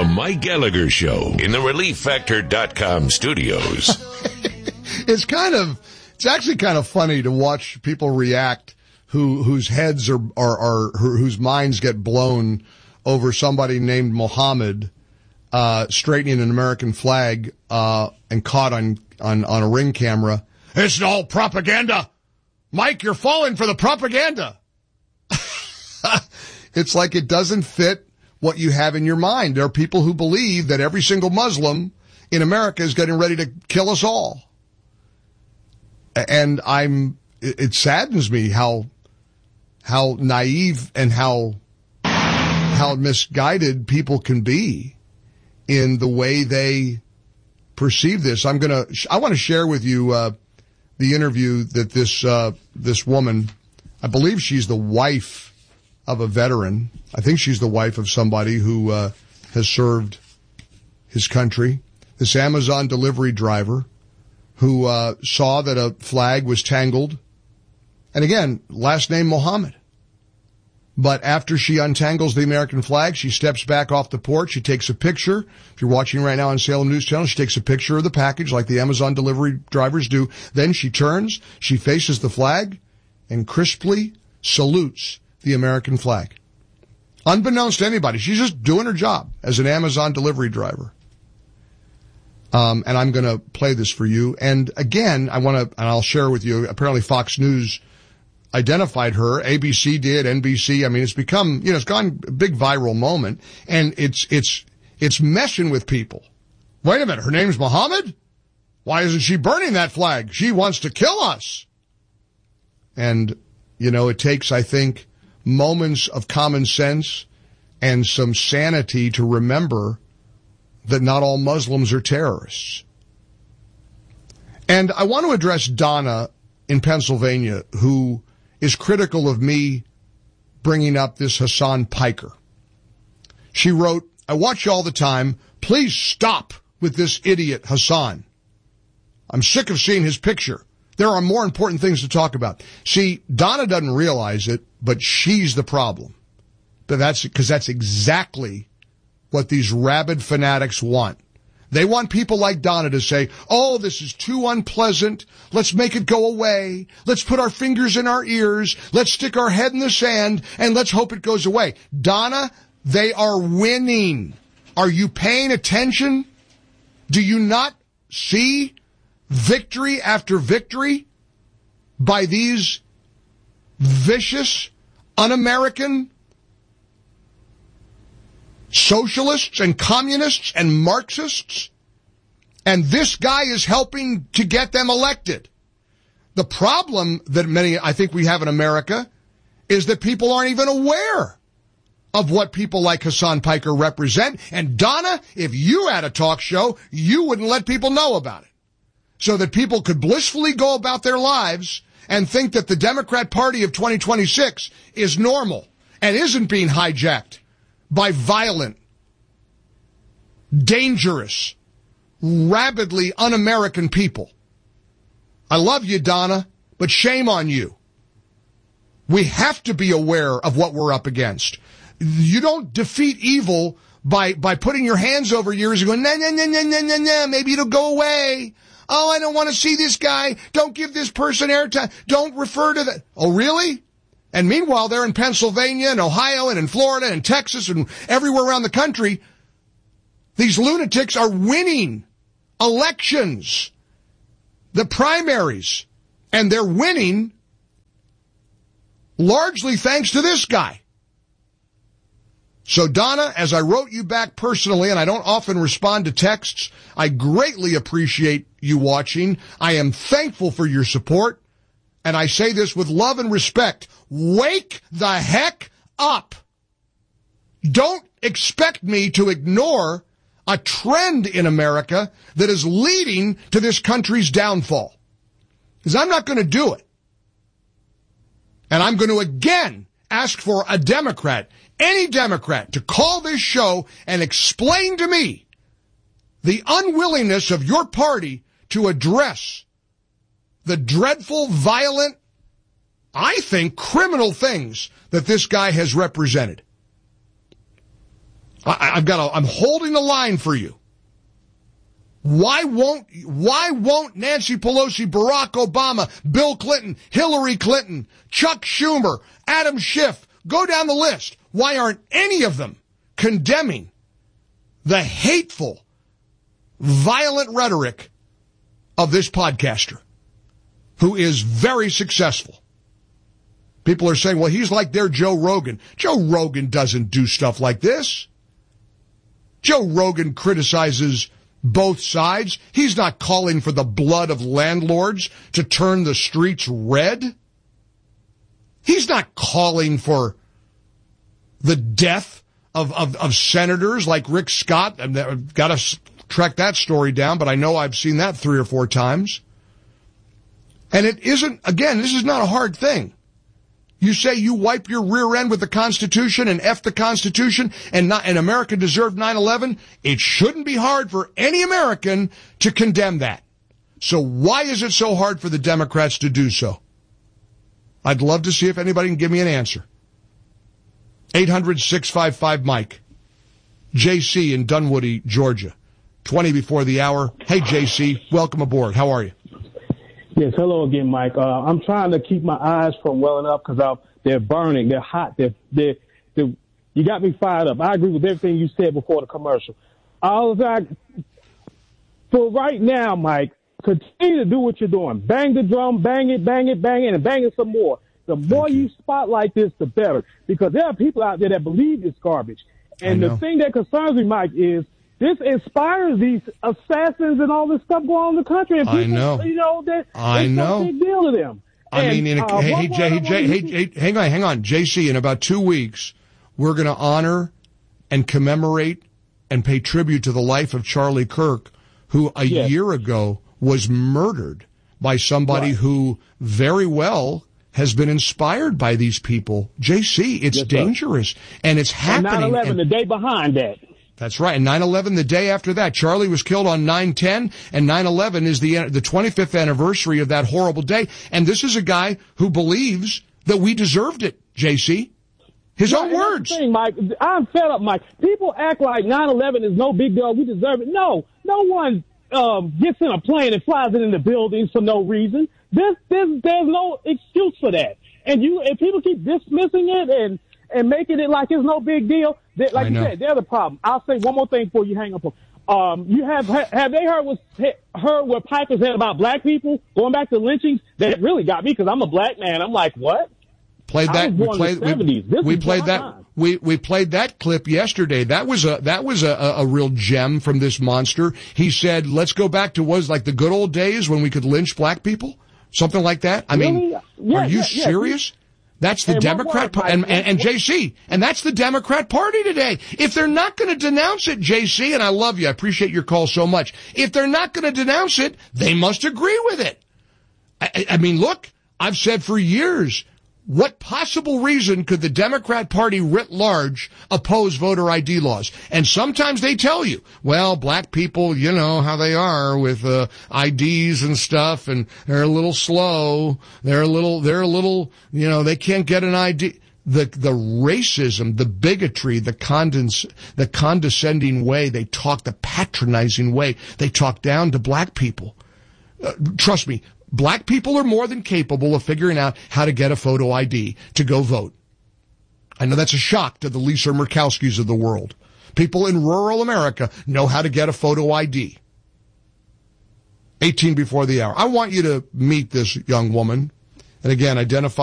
Mike Gallagher Show in the ReliefFactor.com studios. It's actually kind of funny to watch people react whose heads whose minds get blown over somebody named Mohammed straightening an American flag and caught on a Ring camera. It's all propaganda. Mike, you're falling for the propaganda. It's like it doesn't fit what you have in your mind. There are people who believe that every single Muslim in America is getting ready to kill us all. And it saddens me how naive and how misguided people can be in the way they perceive this. I want to share with you the interview that this woman, I believe she's the wife of a veteran. I think she's the wife of somebody who has served his country. This Amazon delivery driver who saw that a flag was tangled. And again, last name Mohammed. But after she untangles the American flag, she steps back off the porch. She takes a picture. If you're watching right now on Salem News Channel, she takes a picture of the package like the Amazon delivery drivers do. Then she turns, she faces the flag, and crisply salutes the American flag. Unbeknownst to anybody, she's just doing her job as an Amazon delivery driver. And I'm going to play this for you. And again, I'll share with you, apparently Fox News identified her. ABC did, NBC. I mean, it's become, it's gone a big viral moment, and it's messing with people. Wait a minute, her name's Mohammed? Why isn't she burning that flag? She wants to kill us. And, it takes, I think, moments of common sense and some sanity to remember that not all Muslims are terrorists. And I want to address Donna in Pennsylvania, who is critical of me bringing up this Hassan Piker. She wrote, I watch you all the time. Please stop with this idiot Hassan. I'm sick of seeing his picture. There are more important things to talk about. See, Donna doesn't realize it, but she's the problem. Because that's exactly what these rabid fanatics want. They want people like Donna to say, oh, this is too unpleasant. Let's make it go away. Let's put our fingers in our ears. Let's stick our head in the sand, and let's hope it goes away. Donna, they are winning. Are you paying attention? Do you not see victory after victory by these vicious, un-American socialists and communists and Marxists? And this guy is helping to get them elected. The problem that I think we have in America is that people aren't even aware of what people like Hassan Piker represent. And Donna, if you had a talk show, you wouldn't let people know about it, so that people could blissfully go about their lives and think that the Democrat Party of 2026 is normal and isn't being hijacked by violent, dangerous, rabidly un-American people. I love you, Donna, but shame on you. We have to be aware of what we're up against. You don't defeat evil by putting your hands over your ears and going, nah, maybe it'll go away. Oh, I don't want to see this guy. Don't give this person airtime. Don't refer to that. Oh, really? And meanwhile, they're in Pennsylvania and Ohio and in Florida and Texas and everywhere around the country. These lunatics are winning elections, the primaries, and they're winning largely thanks to this guy. So, Donna, as I wrote you back personally, and I don't often respond to texts, I greatly appreciate you watching. I am thankful for your support, and I say this with love and respect. Wake the heck up. Don't expect me to ignore a trend in America that is leading to this country's downfall, because I'm not going to do it. And I'm going to again ask for a Democrat, any Democrat, to call this show and explain to me the unwillingness of your party to address the dreadful, violent, I think, criminal things that this guy has represented. I'm holding the line for you. Why won't Nancy Pelosi, Barack Obama, Bill Clinton, Hillary Clinton, Chuck Schumer, Adam Schiff, go down the list? Why aren't any of them condemning the hateful, violent rhetoric of this podcaster who is very successful? People are saying, well, he's like their Joe Rogan. Joe Rogan doesn't do stuff like this. Joe Rogan criticizes both sides. He's not calling for the blood of landlords to turn the streets red. He's not calling for the death of senators like Rick Scott. I've got to track that story down, but I know I've seen that 3 or 4 times. And it isn't, again, this is not a hard thing. You say you wipe your rear end with the Constitution and F the Constitution and America deserved 9/11. It shouldn't be hard for any American to condemn that. So why is it so hard for the Democrats to do so? I'd love to see if anybody can give me an answer. 800-655-MIKE. JC in Dunwoody, Georgia. 20 before the hour. Hey, JC, welcome aboard. How are you? Yes, hello again, Mike. I'm trying to keep my eyes from welling up because they're burning. They're hot. You got me fired up. I agree with everything you said before the commercial. For right now, Mike, continue to do what you're doing. Bang the drum, bang it, and bang it some more. The more you spotlight this, the better. Because there are people out there that believe it's garbage. And the thing that concerns me, Mike, is this inspires these assassins and all this stuff going on in the country. And people, I know. It's a big deal to them. Hang on. JC, in about 2 weeks, we're going to honor and commemorate and pay tribute to the life of Charlie Kirk, who a year ago was murdered by somebody who very well has been inspired by these people. JC, it's dangerous. And it's happening. 9/11, the day behind that. That's right. And 9/11, the day after that. Charlie was killed on 9/10, and 9/11 is the 25th anniversary of that horrible day. And this is a guy who believes that we deserved it, JC. His own words. Thing, Mike, I'm fed up, Mike. People act like 9/11 is no big deal. We deserve it. No one gets in a plane and flies it into buildings for no reason. There's no excuse for that. And if people keep dismissing it and making it like it's no big deal, like you said, they're the problem. I'll say one more thing before you hang up. You have they heard what Piper said about black people going back to lynchings? That really got me because I'm a black man. I'm like, what? We played that clip yesterday. That was a real gem from this monster. He said, let's go back to like the good old days when we could lynch black people. Something like that. I mean, are you serious? That's the Democrat Party, and JC, and that's the Democrat Party today. If they're not going to denounce it, JC, and I love you, I appreciate your call so much. If they're not going to denounce it, they must agree with it. I mean, look, I've said for years, what possible reason could the Democrat Party writ large oppose voter ID laws? And sometimes they tell you, well, black people, you know how they are with IDs and stuff, and they're a little slow. They're a little, they can't get an ID. The racism, the bigotry, the condescending way they talk, the patronizing way they talk down to black people. Trust me. Black people are more than capable of figuring out how to get a photo ID to go vote. I know that's a shock to the Lisa Murkowskis of the world. People in rural America know how to get a photo ID. 18 before the hour. I want you to meet this young woman. And again, identify